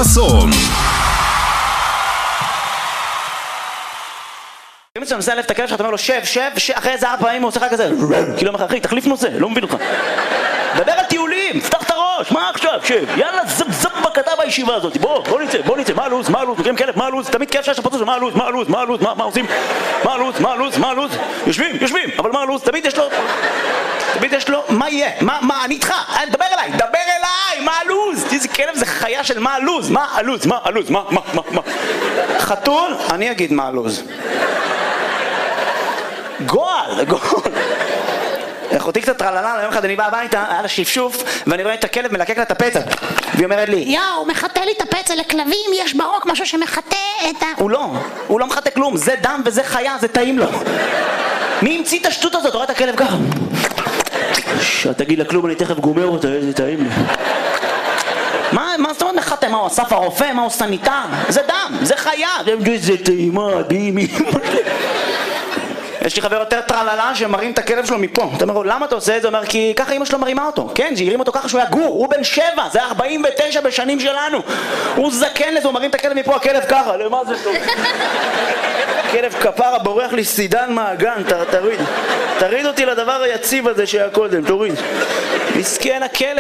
חסון. אם אתה נוסע לב את הכלב שלך, אתה אומר לו שב, אחרי איזה 4 פעמים הוא עושה לך כזה כאילו אחי, תחליף נושא, לא מבין אותך. דבר על טיולים, פתח את הראש, מה עכשיו, שב, יאללה זפ בקטע בישיבה הזאת, בוא נצא, מה הלו"ז, מכירים כלב, מה הלו"ז, תמיד כיף שיש לפוצץ, מה הלו"ז, מה עושים, מה הלו"ז, יושבים, אבל מה הלו"ז, תמיד יש לו, מה יהיה, מה, אני איתך, דבר אליי, מה הלו"ז, איזה כלב זה חיה של מה הלו"ז, מה, חתול, אני אגיד מה הלו"ז. גועל. אחותי קצת טרללה, יום אחד אני בא הביתה, היה לה שפשוף, ואני רואה את הכלב מלקק לה את הפצע. והיא אומרת לי, יאו, מחטא לי את הפצע, לכלבים יש ברוק משהו שמחטא את ה... הוא לא מחטא כלום, זה דם וזה חיה, זה טעים לו. מי המציא את השטות הזאת? רואה את הכלב ככה. תגיד לה כלום, אני תכף גומר אותה, איזה טעים לי. מה זאת אומרת מחטא? מה הוא אסף הרופא? מה הוא סניטר? זה דם, זה חיה. זה טעימה, בימי. יש לי חבר יותר טרללה שמרים את הכלב שלו מפה. אתה אומר לו, למה אתה עושה את זה? הוא אומר, כי ככה אמא שלו מרימה אותו. כן, שהרים אותו ככה שהוא היה גור, הוא בן 7, זה 49 בשנים שלנו. הוא זקן לזה, הוא מרים את הכלב מפה, הכלב ככה, למה זה טוב? הכלב כפרה בורח לי סידן מהגן, תוריד אותי לדבר היציב הזה שהיה קודם, תוריד. מסכן הכלב.